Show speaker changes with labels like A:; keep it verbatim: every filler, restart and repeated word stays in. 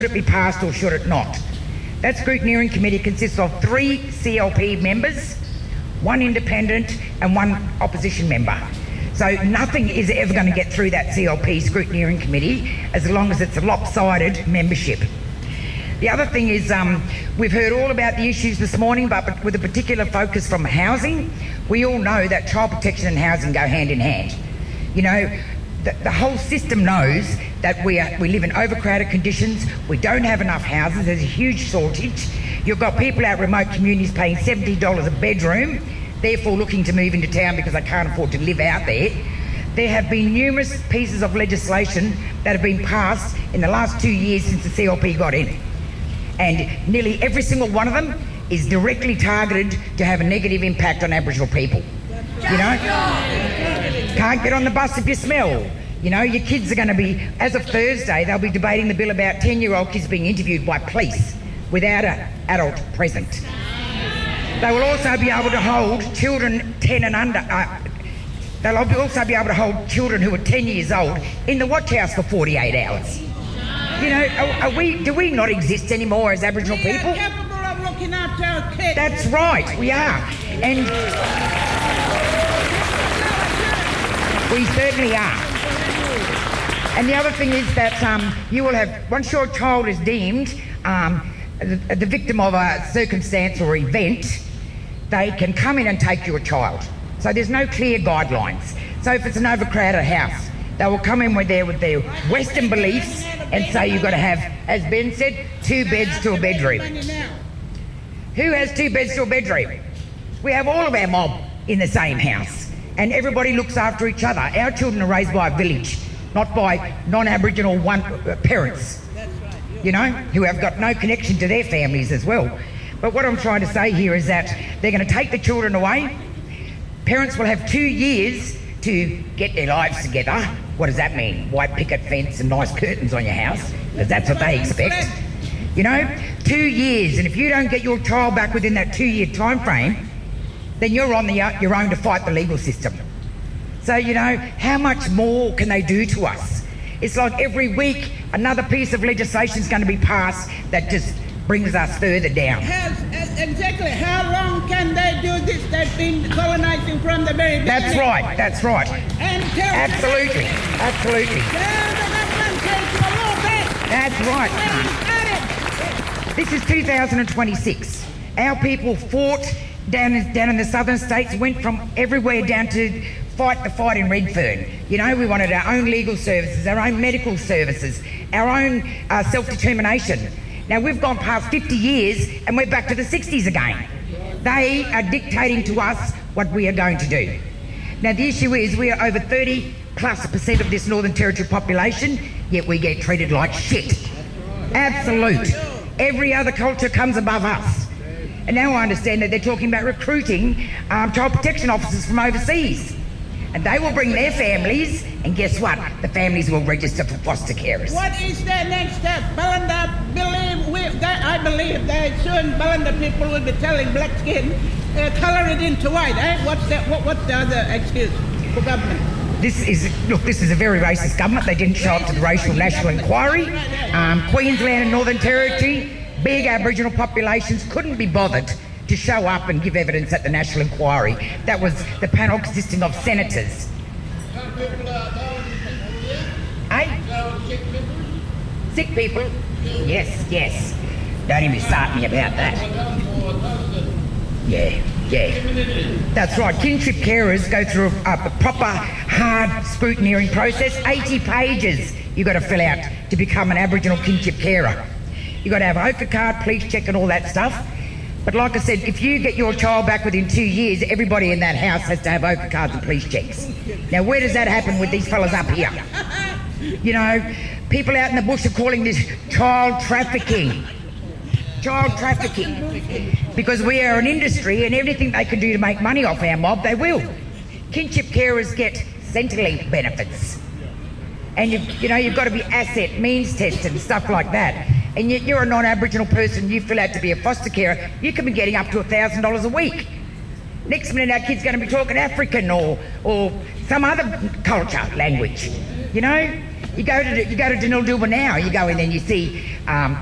A: it be passed or should it not? That scrutineering committee consists of three C L P members, one independent and one opposition member. So nothing is ever going to get through that C L P scrutineering committee as long as it's a lopsided membership. The other thing is um, we've heard all about the issues this morning, but with a particular focus from housing. We all know that child protection and housing go hand in hand. You know, the, the whole system knows that we, are, we live in overcrowded conditions, we don't have enough houses, there's a huge shortage. You've got people out remote communities paying seventy dollars a bedroom, therefore looking to move into town because they can't afford to live out there. There have been numerous pieces of legislation that have been passed in the last two years since the C L P got in. And nearly every single one of them is directly targeted to have a negative impact on Aboriginal people. You know? Can't get on the bus if you smell. You know, your kids are going to be, as of Thursday, they'll be debating the bill about ten-year-old kids being interviewed by police without an adult present. They will also be able to hold children ten and under. Uh, they'll also be able to hold children who are ten years old in the watch house for forty-eight hours. You know, are, are we? Do we not exist anymore as Aboriginal
B: we
A: people?
B: We are capable of looking after our kids.
A: That's right, we are. And we certainly are. And the other thing is that um, you will have, once your child is deemed um, the, the victim of a circumstance or event, they can come in and take your child. So there's no clear guidelines. So if it's an overcrowded house, they will come in with their, with their Western beliefs and say you've got to have, as Ben said, two beds to a bedroom. Who has two beds to a bedroom? We have all of our mob in the same house and everybody looks after each other. Our children are raised by a village, not by non-Aboriginal one, uh, parents, you know, who have got no connection to their families as well. But what I'm trying to say here is that they're going to take the children away. Parents will have two years to get their lives together. What does that mean? White picket fence and nice curtains on your house? Because that's what they expect. You know, two years. And if you don't get your child back within that two-year time frame, then you're on the, uh, your own to fight the legal system. So, you know, how much more can they do to us? It's like every week another piece of legislation is going to be passed that just brings us further down.
B: Has, exactly. How long can they do this? They've been colonising from the very beginning.
A: That's right. That's right.
B: And tell
A: absolutely. Absolutely.
B: Tell the government to a little bit.
A: That's right. This is two thousand twenty-six. Our people fought down in, down in the southern states, went from everywhere down to fight the fight in Redfern. You know, we wanted our own legal services, our own medical services, our own uh, self-determination. Now, we've gone past fifty years and we're back to the sixties again. They are dictating to us what we are going to do. Now, the issue is we are over thirty plus percent of this Northern Territory population, yet we get treated like shit. Absolute. Every other culture comes above us. And now I understand that they're talking about recruiting um, child protection officers from overseas. And they will bring their families, and guess what? The families will register for foster carers.
B: What is their next step? Ballanda believe we, that I believe that soon Ballanda people will be telling black skin, uh, colour it into white. Eh? What's that? What, what's the other excuse for government?
A: This is look. This is a very racist government. They didn't show up to the Racial National Inquiry. Um, Queensland and Northern Territory, big Aboriginal populations couldn't be bothered to show up and give evidence at the National Inquiry. That was the panel consisting of senators. Eh? Sick people? Yes, yes. Don't even start me about that. Yeah, yeah. That's right. Kinship carers go through a, a proper, hard scrutineering process. eighty pages you've got to fill out to become an Aboriginal kinship carer. You've got to have an OFA card, police check and all that stuff. But like I said, if you get your child back within two years, everybody in that house has to have OFA cards and police checks. Now, where does that happen with these fellas up here? You know, people out in the bush are calling this child trafficking. Child trafficking. Because we are an industry and everything they can do to make money off our mob, they will. Kinship carers get Centrelink benefits. And, you, you know, you've got to be asset means tested and stuff like that. And yet you're a non-Aboriginal person, you fill out to be a foster carer, you can be getting up to one thousand dollars a week. Next minute our kid's going to be talking African or, or some other culture, language. You know, You go to you go to Danildilba now. You go in there and you see um,